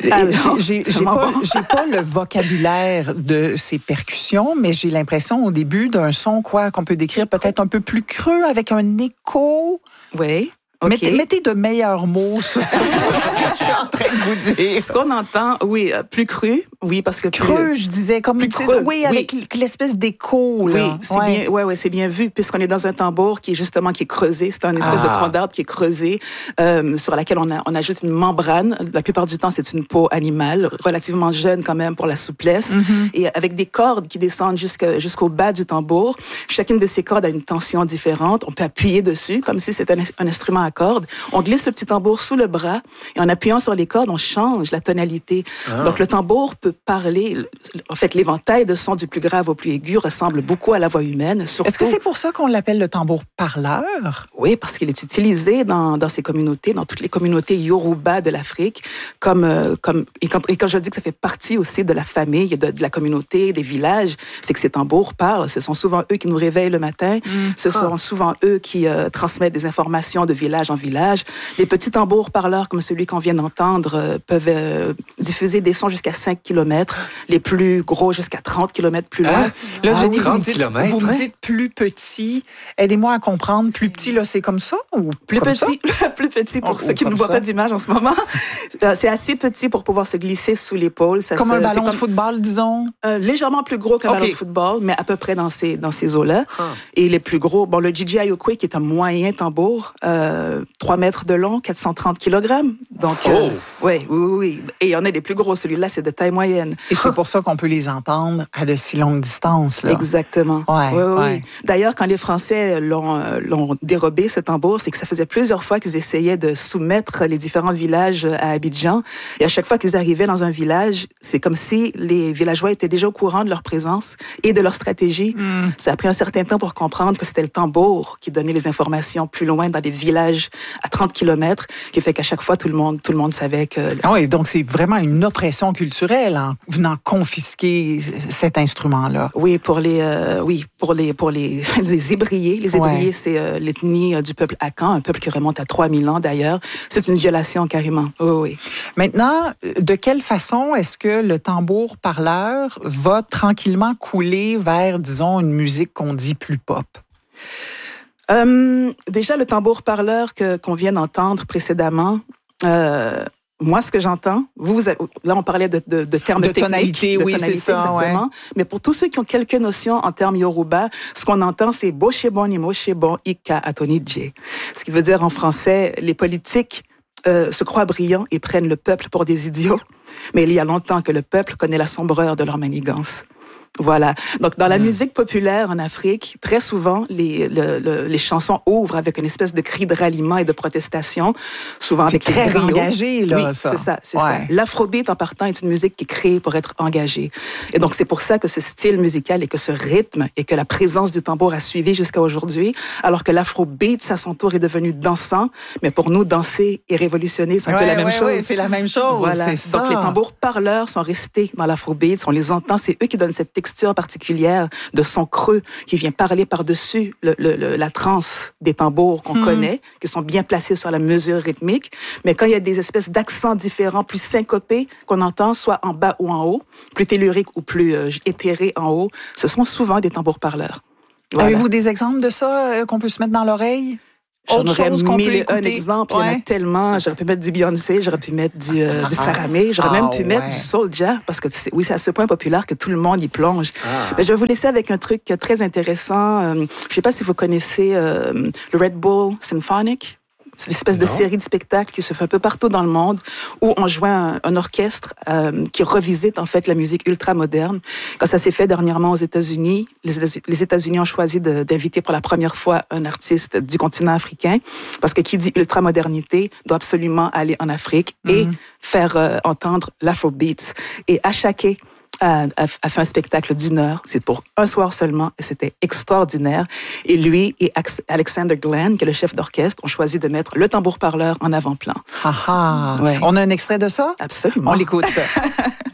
J'ai pas le vocabulaire de ces percussions, mais j'ai l'impression au début d'un son qu'on peut décrire peut-être un peu plus creux avec un écho. Oui. Okay. Mettez de meilleurs mots sur ce que je suis en train de vous dire. Ce qu'on entend, oui, plus cru, oui, parce que creux, je disais, comme plus creux, oui, avec l'espèce d'écho. Là. Oui, c'est bien vu, puisqu'on est dans un tambour qui est creusé. C'est un espèce de tronc d'arbre qui est creusé, sur laquelle on ajoute une membrane. La plupart du temps, c'est une peau animale, relativement jeune quand même pour la souplesse, et avec des cordes qui descendent jusqu'au bas du tambour. Chacune de ces cordes a une tension différente. On peut appuyer dessus, comme si c'était un instrument à cordes. On glisse le petit tambour sous le bras et en appuyant sur les cordes, on change la tonalité. Donc le tambour peut parler. En fait, l'éventail de sons du plus grave au plus aigu ressemble beaucoup à la voix humaine. Est-ce que c'est pour ça qu'on l'appelle le tambour parleur? Oui, parce qu'il est utilisé dans ces communautés, dans toutes les communautés Yoruba de l'Afrique, et quand je dis que ça fait partie aussi de la famille, de la communauté, des villages, c'est que ces tambours parlent. Ce sont souvent eux qui nous réveillent le matin. Ce sont souvent eux qui transmettent des informations de village en village. Les petits tambours parleurs comme celui qu'on vient d'entendre peuvent diffuser des sons jusqu'à 5 km, les plus gros jusqu'à 30 km plus loin. Là, Jenny, vous me dites plus petit. Aidez-moi à comprendre. Plus petit, là, c'est comme ça ou plus petit? Plus petit pour ceux qui ne voient pas d'image en ce moment. C'est assez petit pour pouvoir se glisser sous l'épaule. Comme un ballon de football, disons? Légèrement plus gros qu'un ballon de football, mais à peu près dans ces eaux-là. Et les plus gros, le Gigi Ayokwe, qui est un moyen tambour, 3 mètres de long, 430 kg. Donc, oui. Et il y en a des plus gros. Celui-là, c'est de taille moyenne. Et c'est pour ça qu'on peut les entendre à de si longues distances, là. Exactement. Oui. D'ailleurs, quand les Français l'ont dérobé, ce tambour, c'est que ça faisait plusieurs fois qu'ils essayaient de soumettre les différents villages à Abidjan. Et à chaque fois qu'ils arrivaient dans un village, c'est comme si les villageois étaient déjà au courant de leur présence et de leur stratégie. Ça a pris un certain temps pour comprendre que c'était le tambour qui donnait les informations plus loin dans des villages à 30 km, qui fait qu'à chaque fois, tout le monde savait que... Oui, donc c'est vraiment une oppression culturelle en venant confisquer cet instrument-là. Oui, pour les Ébriers. Les Ébriers, c'est l'ethnie du peuple Akan, un peuple qui remonte à 3000 ans d'ailleurs. C'est une violation carrément. Oui. Maintenant, de quelle façon est-ce que le tambour parleur va tranquillement couler vers, disons, une musique qu'on dit plus pop? Déjà, le tambour parleur qu'on vient d'entendre précédemment, moi, ce que j'entends, là, on parlait de termes techniques. Tonalité, oui, c'est ça. Exactement. Ouais. Mais pour tous ceux qui ont quelques notions en termes yoruba, ce qu'on entend, c'est Boshebon ni Moshebon Ika Atonidje. Ce qui veut dire en français, les politiques se croient brillants et prennent le peuple pour des idiots. Mais il y a longtemps que le peuple connaît la sombreur de leur manigance. Voilà. Donc, dans la musique populaire en Afrique, très souvent, les chansons ouvrent avec une espèce de cri de ralliement et de protestation, souvent avec très griots. Engagé, là, oui, ça. C'est ça. L'afrobeat, en partant, est une musique qui est créée pour être engagée. Et donc, c'est pour ça que ce style musical et que ce rythme et que la présence du tambour a suivi jusqu'à aujourd'hui, alors que l'afrobeat, à son tour, est devenu dansant. Mais pour nous, danser et révolutionner, c'est un peu la même chose. Oui, c'est la même chose. Voilà. Donc, les tambours parleurs sont restés dans l'afrobeat. On les entend. C'est eux qui donnent cette texture particulière de son creux qui vient parler par-dessus la transe des tambours qu'on connaît, qui sont bien placés sur la mesure rythmique. Mais quand il y a des espèces d'accents différents, plus syncopés, qu'on entend soit en bas ou en haut, plus telluriques ou plus éthérés en haut, ce sont souvent des tambours parleurs. Voilà. Avez-vous des exemples de ça qu'on peut se mettre dans l'oreille? J'en aurais mis un exemple, il y en a tellement. J'aurais pu mettre du Beyoncé, j'aurais pu mettre du Saramé, j'aurais même pu mettre du Soulja, parce que c'est à ce point populaire que tout le monde y plonge. Mais je vais vous laisser avec un truc très intéressant. Je ne sais pas si vous connaissez le Red Bull Symphonic. C'est une espèce de série de spectacles qui se fait un peu partout dans le monde où on joue un orchestre qui revisite en fait la musique ultra moderne. Quand ça s'est fait dernièrement aux États-Unis, les États-Unis ont choisi d'inviter pour la première fois un artiste du continent africain parce que qui dit ultra modernité doit absolument aller en Afrique et faire entendre l'afrobeat. Et Asake a fait un spectacle d'1 heure. C'est pour un soir seulement et c'était extraordinaire. Et lui et Alexander Glenn, qui est le chef d'orchestre, ont choisi de mettre le tambour parleur en avant-plan. Ouais. On a un extrait de ça? Absolument. On l'écoute.